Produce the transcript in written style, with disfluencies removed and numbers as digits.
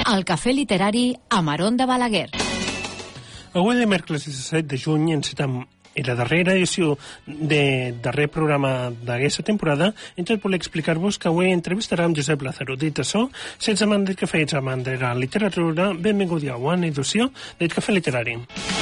al Cafè Literari Amarón de Balaguer. Avui dimecres 17 de juny encetem la darrera edició del darrer programa d'aquesta temporada. Entonces volia explicar-vos que avui entrevistarem Josep Lázaro. Dit això, sense amant del cafè i amant de la literatura, benvingut a una edició del Cafè Literari.